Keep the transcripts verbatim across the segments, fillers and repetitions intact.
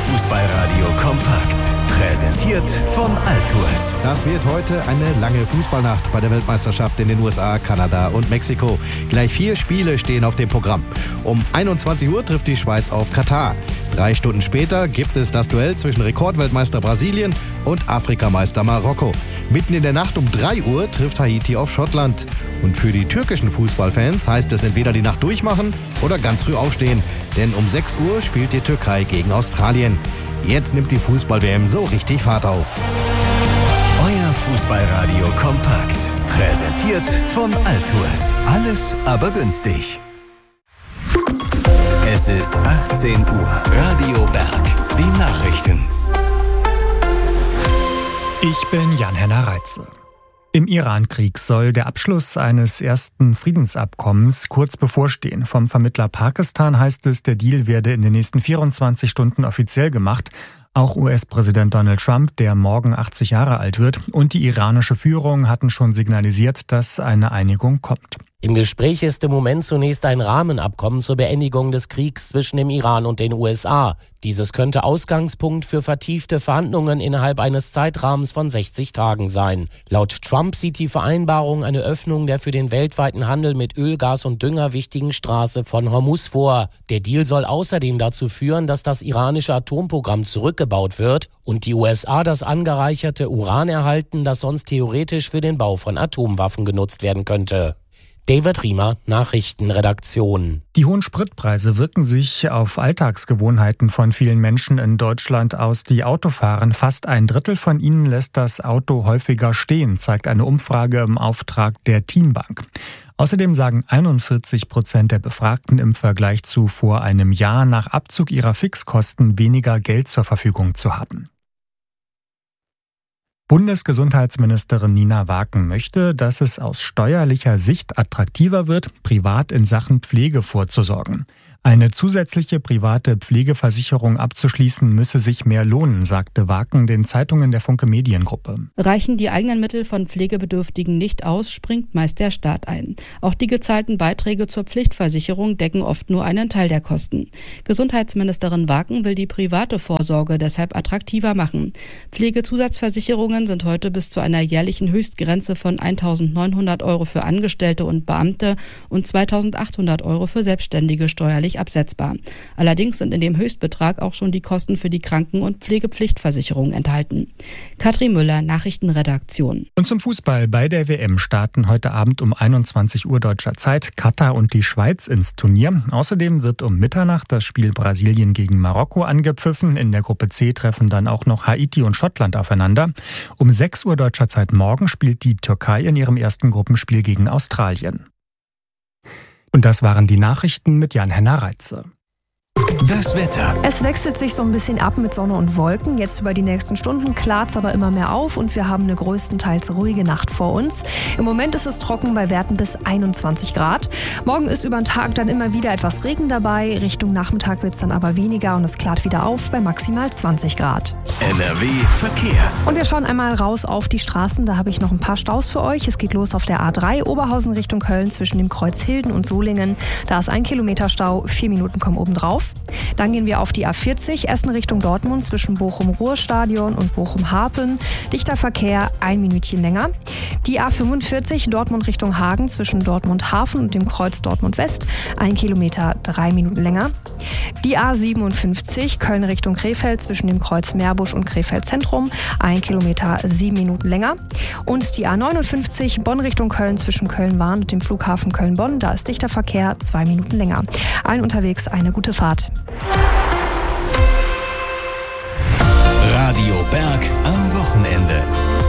Fußballradio kompakt. Präsentiert von Altours. Das wird heute eine lange Fußballnacht bei der Weltmeisterschaft in den U S A, Kanada und Mexiko. Gleich vier Spiele stehen auf dem Programm. Um einundzwanzig Uhr trifft die Schweiz auf Katar. Drei Stunden später gibt es das Duell zwischen Rekordweltmeister Brasilien und Afrikameister Marokko. Mitten in der Nacht um drei Uhr trifft Haiti auf Schottland. Und für die türkischen Fußballfans heißt es entweder die Nacht durchmachen oder ganz früh aufstehen. Denn um sechs Uhr spielt die Türkei gegen Australien. Jetzt nimmt die Fußball-W M so richtig Fahrt auf. Euer Fußballradio kompakt. Präsentiert von Altours. Alles aber günstig. Es ist achtzehn Uhr. Radio Berg. Die Nachrichten. Ich bin Jan-Henner Reitze. Im Iran-Krieg soll der Abschluss eines ersten Friedensabkommens kurz bevorstehen. Vom Vermittler Pakistan heißt es, der Deal werde in den nächsten vierundzwanzig Stunden offiziell gemacht. Auch U S-Präsident Donald Trump, der morgen achtzig Jahre alt wird, und die iranische Führung hatten schon signalisiert, dass eine Einigung kommt. Im Gespräch ist im Moment zunächst ein Rahmenabkommen zur Beendigung des Kriegs zwischen dem Iran und den U S A. Dieses könnte Ausgangspunkt für vertiefte Verhandlungen innerhalb eines Zeitrahmens von sechzig Tagen sein. Laut Trump sieht die Vereinbarung eine Öffnung der für den weltweiten Handel mit Öl, Gas und Dünger wichtigen Straße von Hormuz vor. Der Deal soll außerdem dazu führen, dass das iranische Atomprogramm zurückgebaut wird und die U S A das angereicherte Uran erhalten, das sonst theoretisch für den Bau von Atomwaffen genutzt werden könnte. David Riemer, Nachrichtenredaktion. Die hohen Spritpreise wirken sich auf Alltagsgewohnheiten von vielen Menschen in Deutschland aus, die Auto fahren. Fast ein Drittel von ihnen lässt das Auto häufiger stehen, zeigt eine Umfrage im Auftrag der Teambank. Außerdem sagen einundvierzig Prozent der Befragten im Vergleich zu vor einem Jahr nach Abzug ihrer Fixkosten weniger Geld zur Verfügung zu haben. Bundesgesundheitsministerin Nina Waken möchte, dass es aus steuerlicher Sicht attraktiver wird, privat in Sachen Pflege vorzusorgen. Eine zusätzliche private Pflegeversicherung abzuschließen, müsse sich mehr lohnen, sagte Waken den Zeitungen der Funke Mediengruppe. Reichen die eigenen Mittel von Pflegebedürftigen nicht aus, springt meist der Staat ein. Auch die gezahlten Beiträge zur Pflichtversicherung decken oft nur einen Teil der Kosten. Gesundheitsministerin Waken will die private Vorsorge deshalb attraktiver machen. Pflegezusatzversicherungen sind heute bis zu einer jährlichen Höchstgrenze von eintausendneunhundert Euro für Angestellte und Beamte und zweitausendachthundert Euro für Selbstständige steuerlich absetzbar. Allerdings sind in dem Höchstbetrag auch schon die Kosten für die Kranken- und Pflegepflichtversicherung enthalten. Katrin Müller, Nachrichtenredaktion. Und zum Fußball. Bei der W M starten heute Abend um einundzwanzig Uhr deutscher Zeit Katar und die Schweiz ins Turnier. Außerdem wird um Mitternacht das Spiel Brasilien gegen Marokko angepfiffen. In der Gruppe C treffen dann auch noch Haiti und Schottland aufeinander. Um sechs Uhr deutscher Zeit morgen spielt die Türkei in ihrem ersten Gruppenspiel gegen Australien. Und das waren die Nachrichten mit Jan-Henner Reitze. Das Wetter. Es wechselt sich so ein bisschen ab mit Sonne und Wolken. Jetzt über die nächsten Stunden klart es aber immer mehr auf und wir haben eine größtenteils ruhige Nacht vor uns. Im Moment ist es trocken bei Werten bis einundzwanzig Grad. Morgen ist über den Tag dann immer wieder etwas Regen dabei. Richtung Nachmittag wird es dann aber weniger und es klart wieder auf bei maximal zwanzig Grad. N R W Verkehr. Und wir schauen einmal raus auf die Straßen. Da habe ich noch ein paar Staus für euch. Es geht los auf der A drei Oberhausen Richtung Köln zwischen dem Kreuz Hilden und Solingen. Da ist ein Kilometer Stau, vier Minuten kommen oben drauf. Dann gehen wir auf die A vierzig, Essen Richtung Dortmund zwischen Bochum-Ruhrstadion und Bochum-Harpen. Dichter Verkehr, ein Minütchen länger. Die A fünfundvierzig, Dortmund Richtung Hagen zwischen Dortmund-Hafen und dem Kreuz Dortmund-West. Ein Kilometer, drei Minuten länger. Die A siebenundfünfzig, Köln Richtung Krefeld zwischen dem Kreuz Meerbusch und Krefeld Zentrum. Ein Kilometer, sieben Minuten länger. Und die A neunundfünfzig, Bonn Richtung Köln zwischen Köln-Wahn und dem Flughafen Köln-Bonn. Da ist dichter Verkehr, zwei Minuten länger. Allen unterwegs eine gute Fahrt. Radio Berg am Wochenende.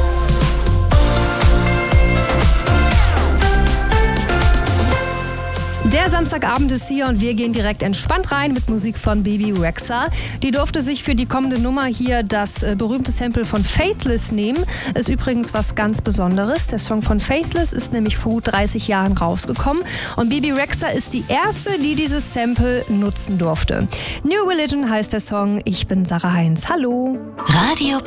Der Samstagabend ist hier und wir gehen direkt entspannt rein mit Musik von Bebe Rexha. Die durfte sich für die kommende Nummer hier das äh, berühmte Sample von Faithless nehmen. Ist übrigens was ganz Besonderes. Der Song von Faithless ist nämlich vor gut dreißig Jahren rausgekommen und Bebe Rexha ist die erste, die dieses Sample nutzen durfte. New Religion heißt der Song. Ich bin Sarah Heinz. Hallo. Radio